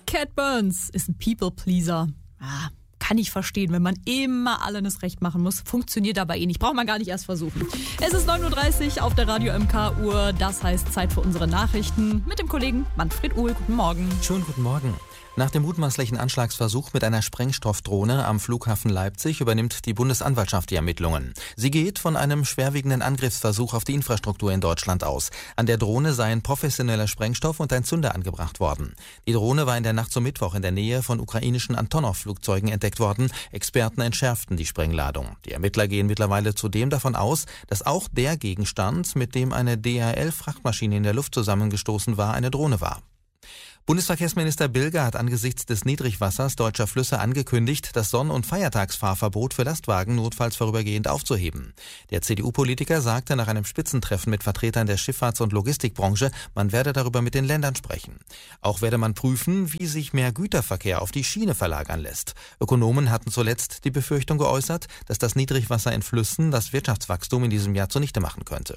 Cat Burns ist ein People-Pleaser. Kann ich verstehen, wenn man immer alles recht machen muss. Funktioniert aber nicht. Braucht man gar nicht erst versuchen. Es ist 9.30 Uhr auf der Radio MK-Uhr. Das heißt Zeit für unsere Nachrichten mit dem Kollegen Manfred Uhl. Guten Morgen. Schönen guten Morgen. Nach dem mutmaßlichen Anschlagsversuch mit einer Sprengstoffdrohne am Flughafen Leipzig übernimmt die Bundesanwaltschaft die Ermittlungen. Sie geht von einem schwerwiegenden Angriffsversuch auf die Infrastruktur in Deutschland aus. An der Drohne seien professioneller Sprengstoff und ein Zünder angebracht worden. Die Drohne war in der Nacht zum Mittwoch in der Nähe von ukrainischen Antonov-Flugzeugen entdeckt worden. Experten entschärften die Sprengladung. Die Ermittler gehen mittlerweile zudem davon aus, dass auch der Gegenstand, mit dem eine DHL-Frachtmaschine in der Luft zusammengestoßen war, eine Drohne war. Bundesverkehrsminister Bilger hat angesichts des Niedrigwassers deutscher Flüsse angekündigt, das Sonn- und Feiertagsfahrverbot für Lastwagen notfalls vorübergehend aufzuheben. Der CDU-Politiker sagte nach einem Spitzentreffen mit Vertretern der Schifffahrts- und Logistikbranche, man werde darüber mit den Ländern sprechen. Auch werde man prüfen, wie sich mehr Güterverkehr auf die Schiene verlagern lässt. Ökonomen hatten zuletzt die Befürchtung geäußert, dass das Niedrigwasser in Flüssen das Wirtschaftswachstum in diesem Jahr zunichte machen könnte.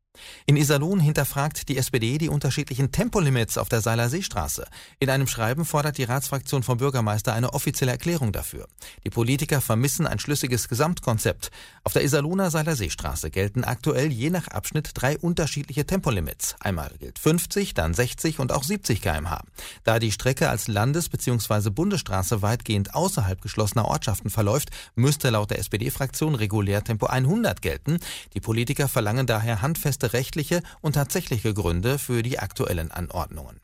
In Iserlohn hinterfragt die SPD die unterschiedlichen Tempolimits auf der Seiler Seestraße. In einem Schreiben fordert die Ratsfraktion vom Bürgermeister eine offizielle Erklärung dafür. Die Politiker vermissen ein schlüssiges Gesamtkonzept. Auf der Iserlohner Seiler Seestraße gelten aktuell je nach Abschnitt 3 unterschiedliche Tempolimits. Einmal gilt 50, dann 60 und auch 70 km/h. Da die Strecke als Landes- bzw. Bundesstraße weitgehend außerhalb geschlossener Ortschaften verläuft, müsste laut der SPD-Fraktion regulär Tempo 100 gelten. Die Politiker verlangen daher handfeste rechtliche und tatsächliche Gründe für die aktuellen Anordnungen.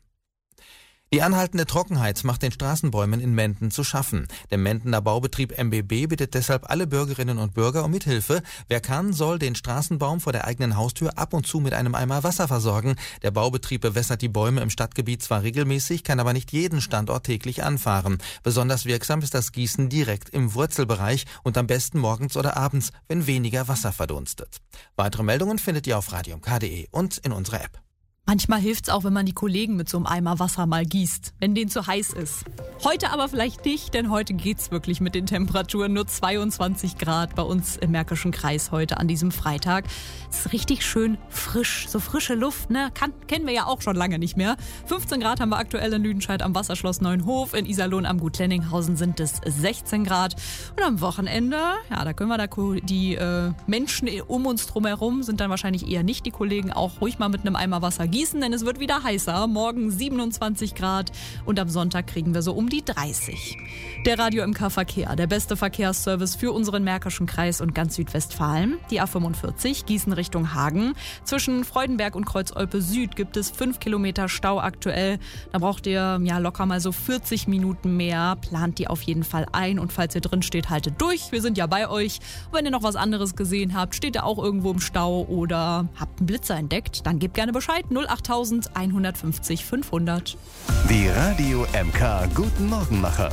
Die anhaltende Trockenheit macht den Straßenbäumen in Menden zu schaffen. Der Mendener Baubetrieb MBB bittet deshalb alle Bürgerinnen und Bürger um Mithilfe. Wer kann, soll den Straßenbaum vor der eigenen Haustür ab und zu mit einem Eimer Wasser versorgen. Der Baubetrieb bewässert die Bäume im Stadtgebiet zwar regelmäßig, kann aber nicht jeden Standort täglich anfahren. Besonders wirksam ist das Gießen direkt im Wurzelbereich und am besten morgens oder abends, wenn weniger Wasser verdunstet. Weitere Meldungen findet ihr auf radiomk.de und in unserer App. Manchmal hilft's auch, wenn man die Kollegen mit so einem Eimer Wasser mal gießt, wenn denen zu heiß ist. Heute aber vielleicht nicht, denn heute geht's wirklich mit den Temperaturen. Nur 22 Grad bei uns im Märkischen Kreis heute an diesem Freitag. Es ist richtig schön frisch, so frische Luft, ne? Kennen wir ja auch schon lange nicht mehr. 15 Grad haben wir aktuell in Lüdenscheid am Wasserschloss Neuenhof. In Iserlohn am Gut Lenninghausen sind es 16 Grad. Und am Wochenende, ja, da können wir die Menschen um uns drumherum sind dann wahrscheinlich eher nicht die Kollegen, auch ruhig mal mit einem Eimer Wasser gießen, denn es wird wieder heißer. Morgen 27 Grad und am Sonntag kriegen wir so um die 30. Der Radio MK Verkehr, der beste Verkehrsservice für unseren Märkischen Kreis und ganz Südwestfalen. Die A45 Gießen Richtung Hagen. Zwischen Freudenberg und Kreuz-Olpe Süd gibt es 5 Kilometer Stau aktuell. Da braucht ihr ja locker mal so 40 Minuten mehr. Plant die auf jeden Fall ein und falls ihr drin steht, haltet durch. Wir sind ja bei euch. Und wenn ihr noch was anderes gesehen habt, steht ihr auch irgendwo im Stau oder habt einen Blitzer entdeckt, dann gebt gerne Bescheid. 08000 150 500. Die Radio MK Guten Morgenmacher.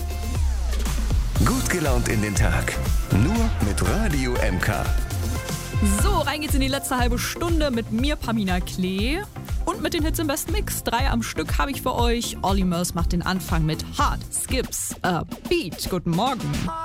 Gut gelaunt in den Tag. Nur mit Radio MK. So, rein geht's in die letzte halbe Stunde mit mir, Pamina Klee. Und mit den Hits im besten Mix. 3 am Stück habe ich für euch. Olly Murs macht den Anfang mit Hard Skips a Beat. Guten Morgen.